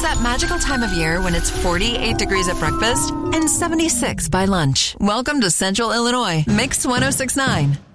It's that magical time of year when it's 48 degrees at breakfast and 76 by lunch. Welcome to Central Illinois. Mix 1069.